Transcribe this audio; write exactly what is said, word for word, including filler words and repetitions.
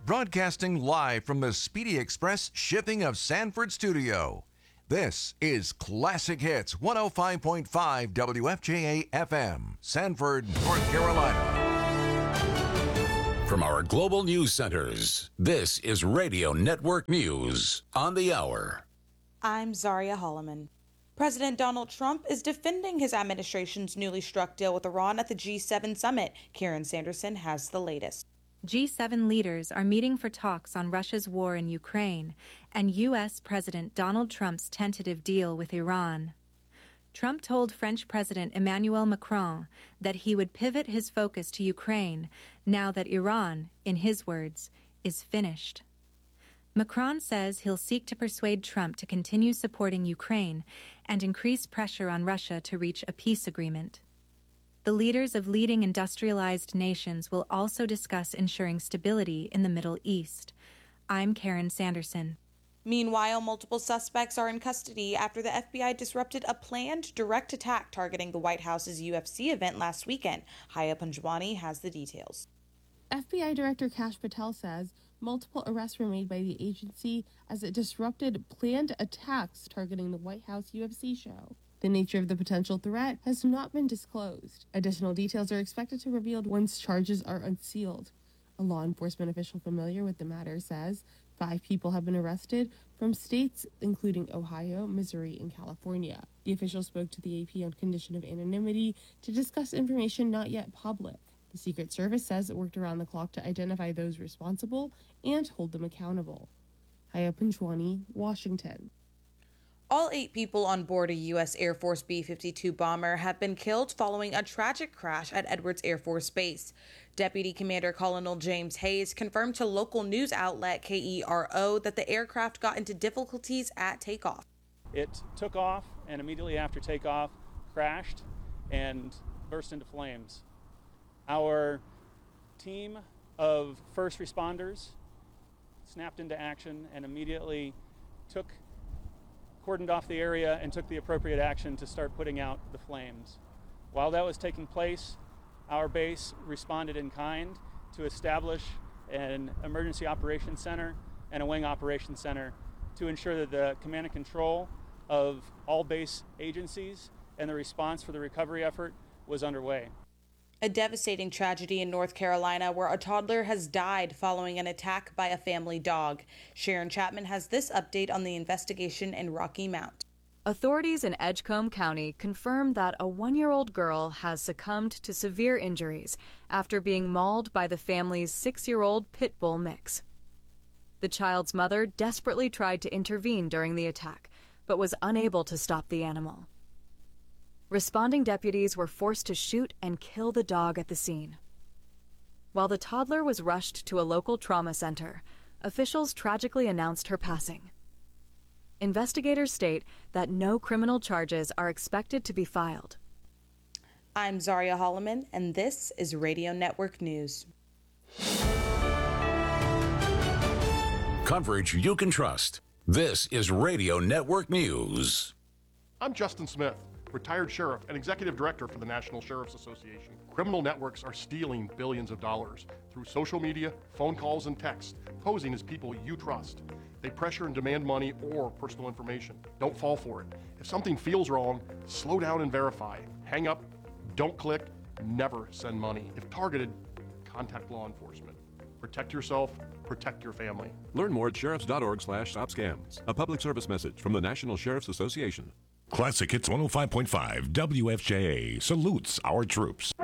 Broadcasting live from the Speedy Express Shipping of Sanford studio. This is Classic Hits one oh five point five W F J A F M, Sanford, North Carolina. From our global news centers, this is Radio Network News on the hour. I'm Zaria Holloman. President Donald Trump is defending his administration's newly struck deal with Iran at the G seven summit. Karen Sanderson has the latest. G seven leaders are meeting for talks on Russia's war in Ukraine and U S. President Donald Trump's tentative deal with Iran. Trump told French President Emmanuel Macron that he would pivot his focus to Ukraine now that Iran, in his words, is finished. Macron says he'll seek to persuade Trump to continue supporting Ukraine and increase pressure on Russia to reach a peace agreement. The leaders of leading industrialized nations will also discuss ensuring stability in the Middle East. I'm Karen Sanderson. Meanwhile, multiple suspects are in custody after the F B I disrupted a planned direct attack targeting the White House's U F C event last weekend. Haya Panjwani has the details. F B I Director Kash Patel says multiple arrests were made by the agency as it disrupted planned attacks targeting the White House U F C show. The nature of the potential threat has not been disclosed. Additional details are expected to be revealed once charges are unsealed. A law enforcement official familiar with the matter says five people have been arrested from states including Ohio, Missouri, and California. The official spoke to the A P on condition of anonymity to discuss information not yet public. The Secret Service says it worked around the clock to identify those responsible and hold them accountable. Haya Panjwani, Washington. All eight people on board a U S Air Force B fifty-two bomber have been killed following a tragic crash at Edwards Air Force Base. Deputy Commander Colonel James Hayes confirmed to local news outlet K E R O that the aircraft got into difficulties at takeoff. It took off and immediately after takeoff crashed and burst into flames. Our team of first responders snapped into action and immediately took cordoned off the area and took the appropriate action to start putting out the flames. While that was taking place, our base responded in kind to establish an emergency operations center and a wing operations center to ensure that the command and control of all base agencies and the response for the recovery effort was underway. A devastating tragedy in North Carolina where a toddler has died following an attack by a family dog. Sharon Chapman has this update on the investigation in Rocky Mount. Authorities in Edgecombe County confirmed that a one-year-old girl has succumbed to severe injuries after being mauled by the family's six-year-old pit bull mix. The child's mother desperately tried to intervene during the attack, but was unable to stop the animal. Responding deputies were forced to shoot and kill the dog at the scene. While the toddler was rushed to a local trauma center, officials tragically announced her passing. Investigators state that no criminal charges are expected to be filed. I'm Zaria Holloman, and this is Radio Network News. Coverage you can trust. This is Radio Network News. I'm Justin Smith, retired sheriff and executive director for the National Sheriff's Association. Criminal networks are stealing billions of dollars through social media, phone calls, and texts, posing as people you trust. They pressure and demand money or personal information. Don't fall for it. If something feels wrong, slow down and verify. Hang up, don't click, never send money. If targeted, contact law enforcement. Protect yourself, protect your family. Learn more at sheriffs.org slash stop scams. A public service message from the National Sheriff's Association. Classic Hits one oh five point five W F J A salutes our troops.